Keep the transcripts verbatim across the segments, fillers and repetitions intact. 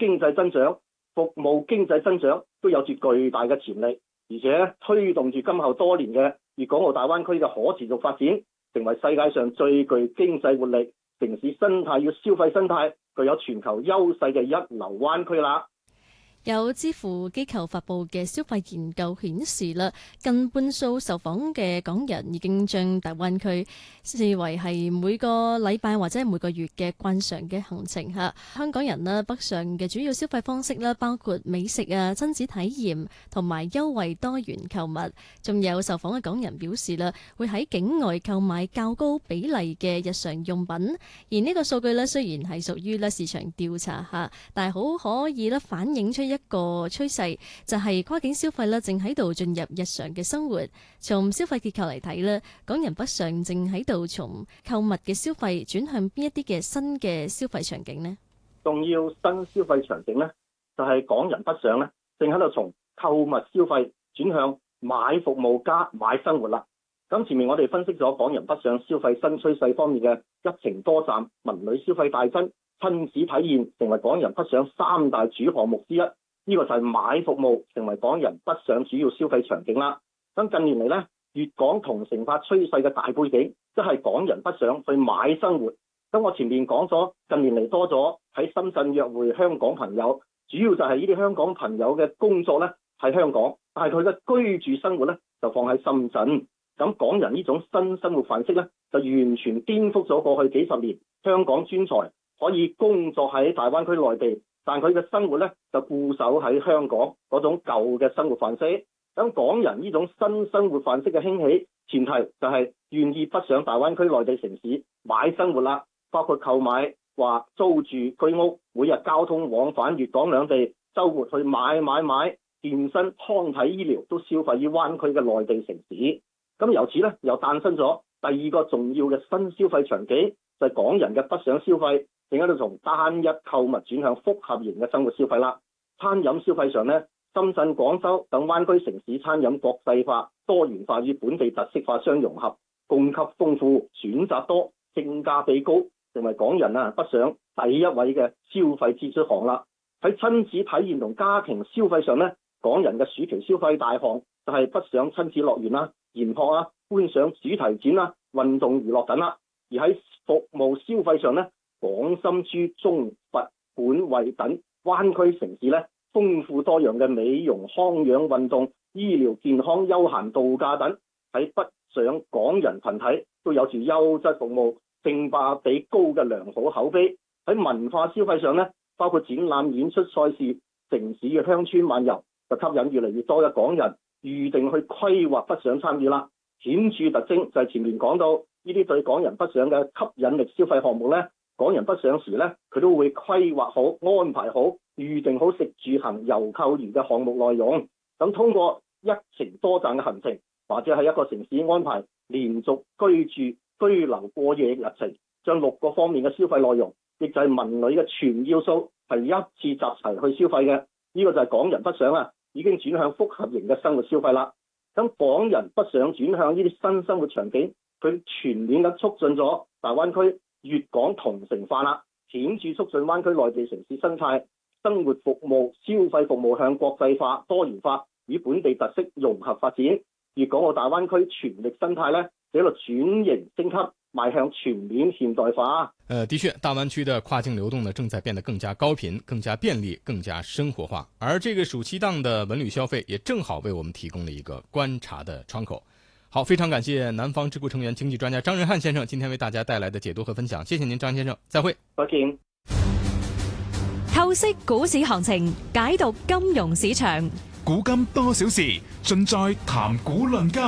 經濟增長、服務經濟增長都有住巨大嘅潛力，而且推動住今後多年嘅粵港澳大灣區嘅可持續發展，成為世界上最具經濟活力、城市生態與消費生態具有全球優勢嘅一流灣區啦。 有支付機構發布嘅消費研究顯示啦，近半數受訪嘅港人已經將大灣區視為係每個禮拜或者每個月嘅慣常嘅行程嚇。香港人呢，北上嘅主要消費方式啦，包括美食啊、親子體驗同埋優惠多元購物。仲有受訪嘅港人表示啦，會喺境外購買較高比例嘅日常用品。而呢個數據呢，雖然係屬於咧市場調查嚇，但係好可以咧反映出一個趨勢，就係跨境消費咧，正喺度進入日常嘅生活。從消費結構嚟睇咧，港人北上正喺度從購物嘅消費轉向邊一啲嘅新嘅消費場景呢？ 重要新消費場景呢，就係港人北上咧，正喺度從購物消費轉向買服務加買生活啦。咁前面我哋分析咗港人北上消費新趨勢方面嘅一程多站、文旅消費大增、親子體驗成為港人北上三大主項目之一。呢個就係買服務成為港人北上主要消費場景啦。咁近年嚟呢，粵港同城化趨勢嘅大背景，即係港人北上去買生活。咁我前面講咗，近年嚟多咗喺深圳約會香港朋友，主要就係呢啲香港朋友嘅工作呢喺香港，但係佢嘅居住生活呢就放喺深圳。咁港人呢種新生活範式呢，就完全顛覆咗過去幾十年香港專才可以工作喺大灣區內地，但佢嘅生活咧就固守喺香港嗰種舊嘅生活範式。咁港人呢種新生活範式嘅興起，前提就係願意北上大灣區內地城市買生活啦，包括購買或租住居屋，每日交通往返粵港兩地，週末去買買買，健身、康體、醫療都消費於灣區嘅內地城市。咁由此咧又誕生咗第二個重要嘅新消費場景，就係港人嘅北上消費正喺度從單一購物轉向複合型嘅生活消費啦。餐飲消費上咧，深圳、廣州等灣區城市餐飲國際化、多元化與本地特色化相融合，供給豐富、選擇多、性價比高，成為港人啊北上第一位嘅消費支出項啦。喺親子體驗同家庭消費上咧，港人嘅暑期消費大項就係北上親子樂園啦、研學啊、觀賞主題展啦、運動娛樂等啦。而喺服務消費上咧，廣深珠中佛本惠等灣區城市咧，豐富多樣嘅美容、康養、運動、醫療、健康、休閒、度假等，喺北上港人群體都有住優質服務、性價比高嘅良好口碑。喺文化消費上咧，包括展覽、演出、賽事、城市嘅鄉村漫遊，就吸引越嚟越多嘅港人預定去規劃北上參與啦。顯著特徵就係前面講到呢啲對港人北上嘅吸引力消費項目咧，港人北上時咧，佢都會規劃好、安排好、預定好食住行遊購娛嘅項目內容。咁通過一程多站嘅行程，或者喺一個城市安排連續居住、居留、過夜日程，將六個方面嘅消費內容，亦就係文旅嘅全要素，係一次集齊去消費嘅。呢、這個就係港人北上啊，已經轉向複合型嘅生活消費啦。咁港人北上轉向呢啲新生活場景，佢全面咁促進咗大灣區粵港同城化啦，顯著促進灣區內地城市生態、生活服務、消費服務向國際化、多元化與本地特色融合發展。粵港澳大灣區全力生態呢，喺度轉型升級，邁向全面現代化。 呃，的確，大灣區的跨境流動呢，正在變得更加高頻、更加便利、更加生活化。而這個暑期檔的文旅消費，也正好為我們提供了一個觀察的窗口。好，非常感謝南方智庫成員、經濟專家張仁漢先生今天為大家帶來的解讀和分享。謝謝您，張先生，再會。 再見。 透析股市行情，解讀金融市場。 古今多少事，盡在談股論金。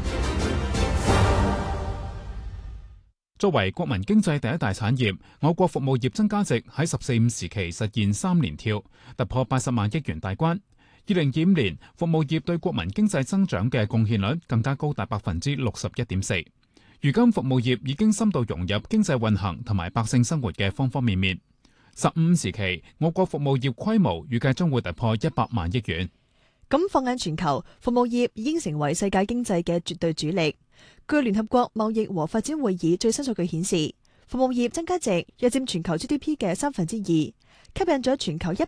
作為國民經濟第一大產業，我國服務業增加值喺十四五時期實現三連跳，突破八十萬億元大關。二零二五年，服務業對國民經濟增長嘅貢獻率更加高達百分之六十一點四。如今，服務業已經深度融入經濟運行同埋百姓生活嘅方方面面。十五時期，我國服務業規模預計將會突破一百萬億元。 咁放眼全球，服務業已經成為世界經濟嘅絕對主力。據聯合國貿易和發展會議最新數據顯示，服務業增加值約佔全球 G D P 嘅三分之二，吸引咗全球一